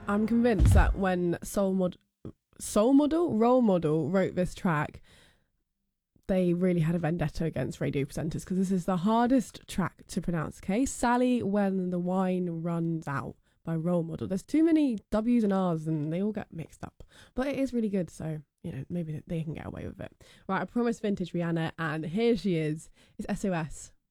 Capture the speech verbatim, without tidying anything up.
I'm convinced that when Soul Mod, Soul Model, Role Model wrote this track, they really had a vendetta against radio presenters because this is the hardest track to pronounce. Okay, Sally, When the Wine Runs Out by Role Model. There's too many W's and R's and they all get mixed up, but it is really good. So you know, maybe they can get away with it. Right, I promised vintage Rihanna, and here she is. It's S O S